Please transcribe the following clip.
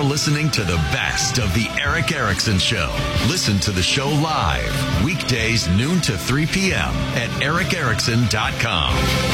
You're listening to the best of the Eric Erickson Show. Listen to the show live, weekdays noon to 3 p.m. at ericerickson.com.